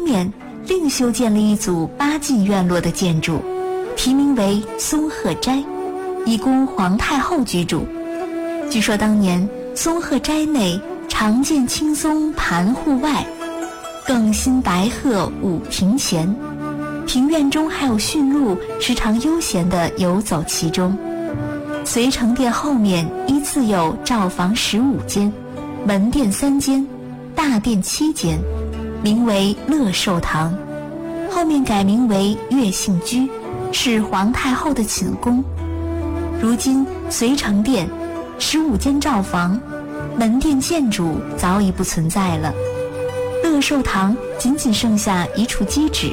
面另修建了一组8进院落的建筑，题名为松鹤斋，以供皇太后居住。据说当年松鹤斋内常见青松盘户外，更新白鹤舞庭前，庭院中还有驯鹿时常悠闲地游走其中。隋成殿后面依次有照房15间，门殿3间，大殿7间，名为乐寿堂，后面改名为悦幸居，是皇太后的寝宫。如今隋成殿15间照房，门殿建筑早已不存在了，乐寿堂仅剩下一处基址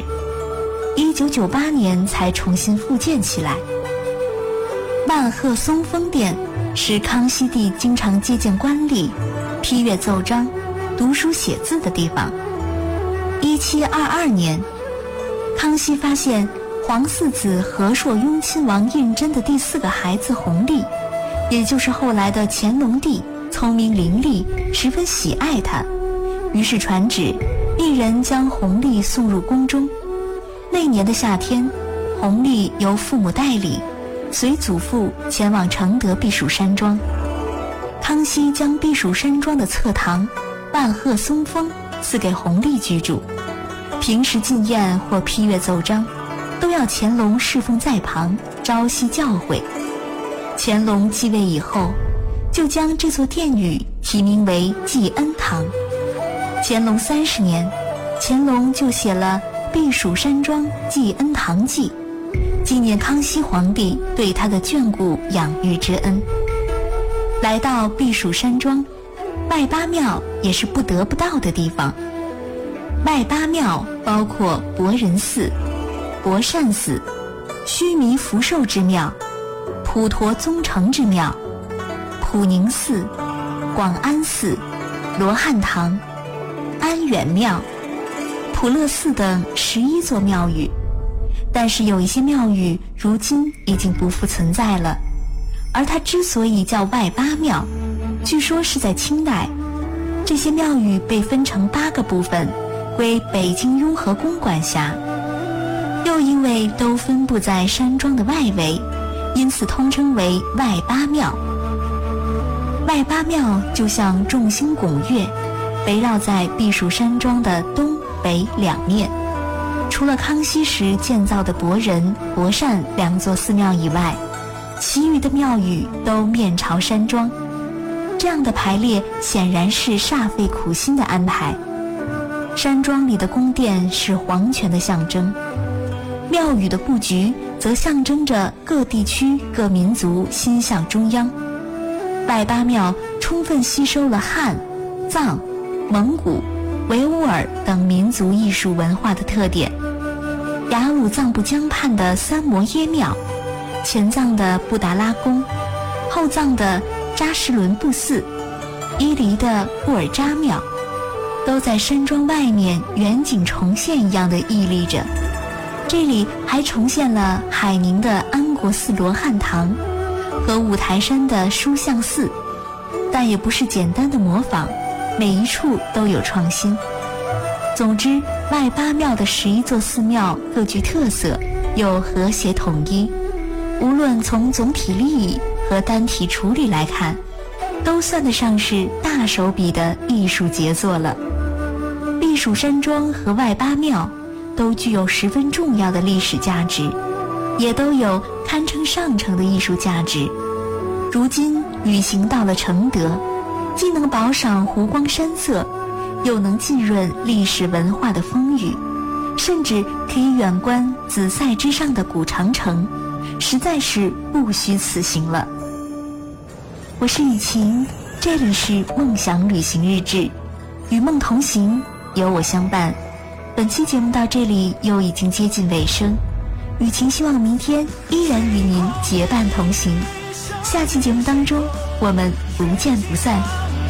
，1998年才重新复建起来。万鹤松风殿是康熙帝经常接见官吏、批阅奏章、读书写字的地方。1722年，康熙发现皇四子和硕雍亲王胤禛的第4个孩子弘历，也就是后来的乾隆帝，聪明伶俐，十分喜爱他，于是传旨命人将弘历送入宫中。那年的夏天，弘历由父母代理，随祖父前往承德避暑山庄。康熙将避暑山庄的侧堂万鹤松风赐给弘历居住，平时进宴或批阅奏章，都要乾隆侍奉在旁，朝夕教诲。乾隆继位以后，就将这座殿宇题名为济恩堂。乾隆30年，乾隆就写了《避暑山庄济恩堂记》，纪念康熙皇帝对他的眷顾养育之恩。来到避暑山庄，外八庙也是不得不到的地方。外八庙包括博仁寺、博善寺、须弥福寿之庙、普陀宗成之庙、普宁寺、广安寺、罗汉堂、安远庙、普乐寺等11座庙宇。但是有一些庙宇如今已经不复存在了，而它之所以叫外八庙，据说是在清代，这些庙宇被分成8个部分，归北京雍和宫管辖。又因为都分布在山庄的外围，因此通称为外八庙。外八庙就像众星拱月，围绕在避暑山庄的东北2面。除了康熙时建造的博仁、博善2座寺庙以外，其余的庙宇都面朝山庄。这样的排列显然是煞费苦心的安排。山庄里的宫殿是皇权的象征，庙宇的布局则象征着各地区各民族心向中央。外八庙充分吸收了汉、藏、蒙古、维吾尔等民族艺术文化的特点。雅鲁藏布江畔的三摩耶庙，前藏的布达拉宫，后藏的扎什伦布寺，伊犁的布尔扎庙，都在山庄外面远景重现一样的屹立着。这里还重现了海宁的安国寺罗汉堂和五台山的书相寺，但也不是简单的模仿，每一处都有创新。总之，外八庙的11座寺庙各具特色，又和谐统一，无论从总体利益和单体处理来看，都算得上是大手笔的艺术杰作了。避暑山庄和外八庙都具有十分重要的历史价值，也都有堪称上乘的艺术价值。如今旅行到了承德，既能饱赏湖光山色，又能浸润历史文化的风雨，甚至可以远观紫塞之上的古长城，实在是不虚此行了。我是雨晴，这里是梦想旅行日志，与梦同行，有我相伴。本期节目到这里又已经接近尾声，雨晴希望明天依然与您结伴同行。下期节目当中，我们不见不散。